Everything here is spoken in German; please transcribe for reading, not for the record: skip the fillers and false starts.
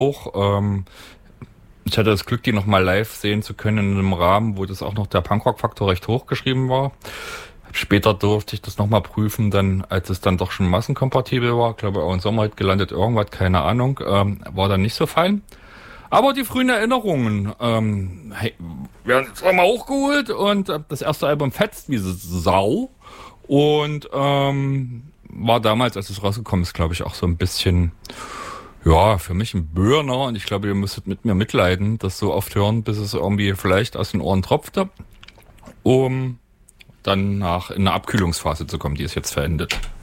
hoch. Ich hatte das Glück, die nochmal live sehen zu können in einem Rahmen, wo das auch noch der Punkrock-Faktor recht hoch geschrieben war. Später durfte ich das nochmal prüfen, dann, als es dann doch schon massenkompatibel war. Ich glaube, auch in Sommerhit gelandet, irgendwas, keine Ahnung. War dann nicht so fein. Aber die frühen Erinnerungen werden jetzt einmal hochgeholt und das erste Album fetzt wie Sau. Und war damals, als es rausgekommen ist, glaube ich, auch so ein bisschen, ja, für mich ein Burner. Und ich glaube, ihr müsstet mit mir mitleiden, das so oft hören, bis es irgendwie vielleicht aus den Ohren tropfte, um dann nach in eine Abkühlungsphase zu kommen, die ist jetzt verendet.